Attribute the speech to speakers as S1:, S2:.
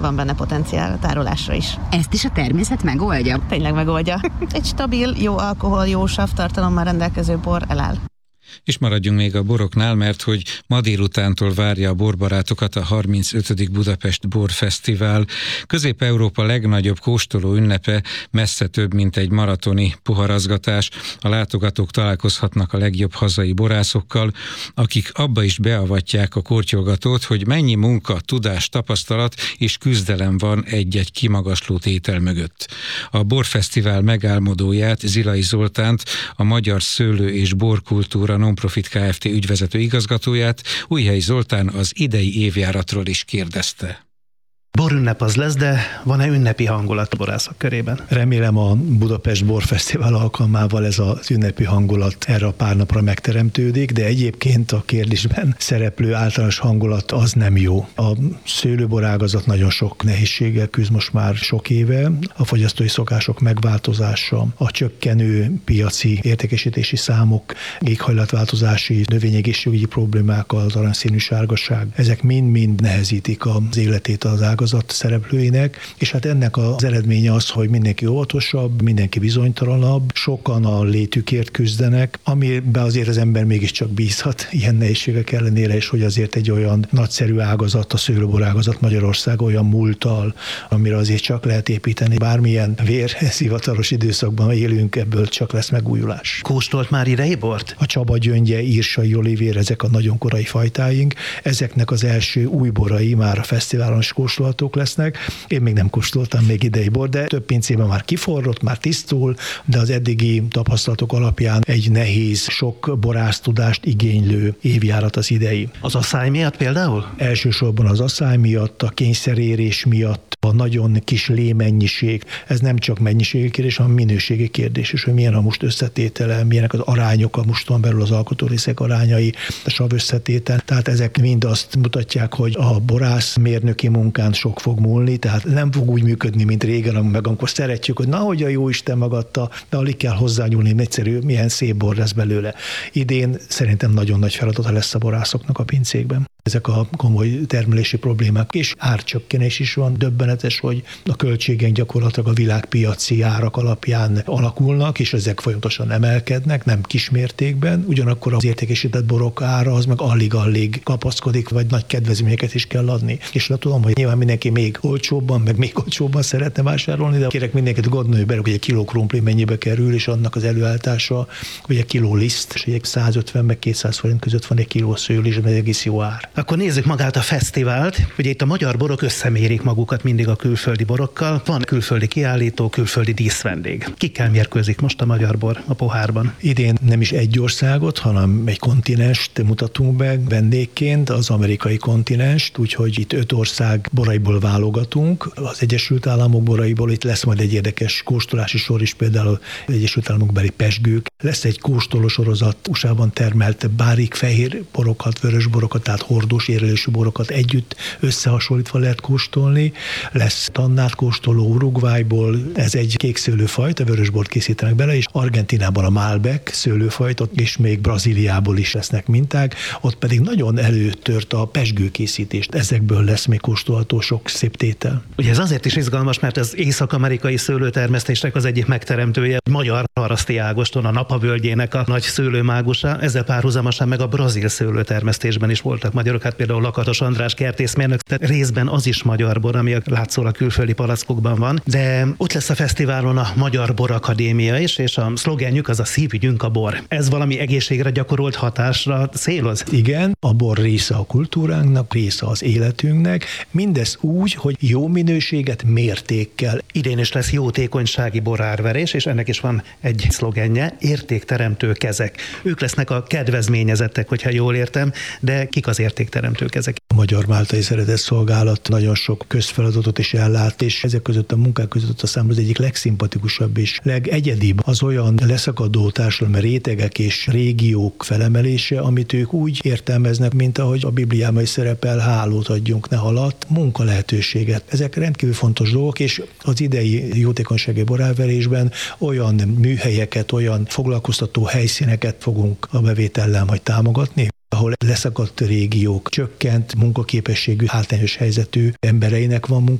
S1: van benne potenciál a tárolásra is.
S2: Ezt is a természet megoldja?
S1: Tényleg megoldja. Egy stabil, jó alkohol, jó savtartalommal rendelkező bor eláll.
S3: És maradjunk még a boroknál, mert hogy ma délutántól várja a borbarátokat a 35. Budapest Borfesztivál. Közép-Európa legnagyobb kóstoló ünnepe, messze több, mint egy maratoni poharazgatás. A látogatók találkozhatnak a legjobb hazai borászokkal, akik abba is beavatják a kortyolgatót, hogy mennyi munka, tudás, tapasztalat és küzdelem van egy-egy kimagasló tétel mögött. A Borfesztivál megálmodóját, Zilai Zoltánt, a Magyar Szőlő és Borkultúra Nonprofit Kft. Ügyvezető igazgatóját, Újhelyi Zoltán az idei évjáratról is kérdezte.
S4: Borünnep az lesz, de van-e ünnepi hangulat a borászok körében?
S5: Remélem a Budapest Borfesztivál alkalmával ez az ünnepi hangulat erre a pár napra megteremtődik, de egyébként a kérdésben szereplő általános hangulat az nem jó. A szőlőborágazat nagyon sok nehézséggel küzd most már sok éve. A fogyasztói szokások megváltozása, a csökkenő piaci értékesítési számok, éghajlatváltozási, növényegészségügyi problémák, az aranyszínű sárgaság, ezek mind-mind nehezítik az életét az ágazat szereplőinek, és hát ennek az eredménye az, hogy mindenki óvatosabb, mindenki bizonytalanabb, sokan a létükért küzdenek, amiben azért az ember mégiscsak bízhat ilyen nehézségek ellenére, és hogy azért egy olyan nagyszerű ágazat, a szőlőborágazat Magyarország olyan múlttal, amire azért csak lehet építeni. Bármilyen vérszivataros időszakban élünk, ebből csak lesz megújulás.
S4: Kóstolt már idei bort?
S5: A Csaba gyöngye, írsai olivér, ezek a nagyon korai fajtáink, ezeknek az első új borai már a fesztiválon is kóstolhatók lesznek. Én még nem kóstoltam még idei bor, de több pincében már kiforrott, már tisztul, de az eddigi tapasztalatok alapján egy nehéz, sok borásztudást igénylő évjárat az idei.
S4: Az asszály miatt például?
S5: Elsősorban az asszály miatt, a kényszerérés miatt, a nagyon kis lémennyiség. Ez nem csak mennyiségi kérdés, hanem minőségi kérdés is, hogy milyen a must összetétele, milyenek az arányok a muston belül, az alkotórészek arányai, a sav összetétel. Tehát ezek mind azt mutatják, hogy a borász mérnöki munkán sok fog múlni, tehát nem fog úgy működni, mint régen, amikor szeretjük, hogy nahogy a jó Isten megadta, de alig kell hozzányúlni, egyszerű, milyen szép bor lesz belőle. Idén szerintem nagyon nagy feladata lesz a borászoknak a pincékben. Ezek a komoly termelési problémák, és árcsökkenés is van. Döbbenetes, hogy a költségek gyakorlatilag a világpiaci árak alapján alakulnak, és ezek folyamatosan emelkednek, nem kismértékben. Ugyanakkor az értékesített borok ára az meg alig-alig kapaszkodik, vagy nagy kedvezményeket is kell adni. És tudom, hogy nyilván mindenki még olcsóbban, meg még olcsóbban szeretne vásárolni, de kérek mindenkit gondolni bele, hogy egy kiló krumpli mennyibe kerül, és annak az előállítása, hogy egy kiló liszt, és egy 150 meg 200 forint között van egy kiló szőlő, és ez egész jó ár.
S4: Akkor nézzük magát a fesztivált. Ugye itt a magyar borok összemérik magukat mindig a külföldi borokkal. Van külföldi kiállító, külföldi díszvendég. Kikkel mérkőzik most a magyar bor a pohárban?
S5: Idén nem is egy országot, hanem egy kontinenst mutatunk be vendégként, az amerikai kontinenst, úgyhogy itt 5 ország boraiból válogatunk. Az Egyesült Államok boraiból itt lesz majd egy érdekes kóstolási sor is, például az Egyesült Államok beli pezsgők. Lesz egy kóstolósorozat, USA-ban termelt bárik, fehér borokat, vörös borokat, tehát hordós érlelésű borokat együtt összehasonlítva lehet kóstolni. Lesz tannát kóstoló Uruguayból, ez egy kék szőlőfajta, vörösbort készítenek bele, és Argentinában a Malbec szőlőfajta, és még Brazíliából is lesznek minták, ott pedig nagyon előtört a pezsgőkészítést. Ezekből lesz még kóstolható sok szép tétel.
S4: Ugye ez azért is izgalmas, mert az észak-amerikai szőlőtermesztésnek az egyik megteremtője, magyar Haraszti Ágoston, a Napa völgyének a nagy szőlőmágusa, ezzel párhuzamosan meg a brazil szőlőtermesztésben is voltak magyarok, hát például Lakatos András kertészmérnök, tehát részben az is magyar bor, ami látszólag külföldi palackokban van, de ott lesz a fesztiválon a Magyar Borakadémia is, és a szlogenjük az a szívügyünk a bor. Ez valami egészségre gyakorolt hatásra céloz?
S5: Igen, a bor része a kultúránknak, része az életünknek, mindez úgy, hogy jó minőséget mértékkel.
S4: Idén is lesz jótékonysági borárverés, és ennek is van egy szlogenje, értékteremtő kezek. Ők lesznek a kedvezményezettek, hogyha jól értem, de kik az értékteremtők ezek?
S5: A Magyar Máltai Szeretett Szolgálat nagyon sok közfeladatot is ellát, és ezek között a munkák között a számomra az egyik legszimpatikusabb és legegyedibb az olyan leszakadó társadalmi rétegek és régiók felemelése, amit ők úgy értelmeznek, mint ahogy a Bibliában is szerepel, hálót adjunk, ne halat, munka lehetőséget. Ezek rendkívül fontos dolgok, és az idei jótékonysági borárverésben olyan műhelyeket, olyan foglalkoztató helyszíneket fogunk a bevétellel majd támogatni, ahol leszakadt régiók, csökkent munkaképességű, hátrányos helyzetű embereinek van